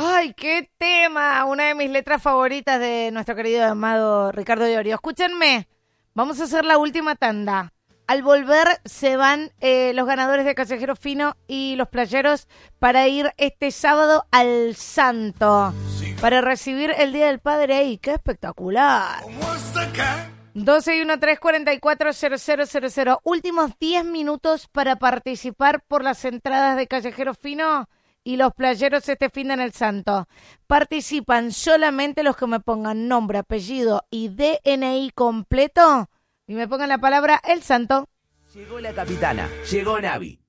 ¡Ay, qué tema! Una de mis letras favoritas de nuestro querido amado Ricardo Iorio. Escúchenme, vamos a hacer la última tanda. Al volver se van los ganadores de Callejero Fino y los playeros para ir este sábado al Santo, para recibir el Día del Padre ahí. ¡Qué espectacular! 12-13-44-0000. Últimos 10 minutos para participar por las entradas de Callejero Fino y los playeros este fin de en el Santo. Participan solamente los que me pongan nombre, apellido y DNI completo y me pongan la palabra El Santo. Llegó la capitana, llegó Navi.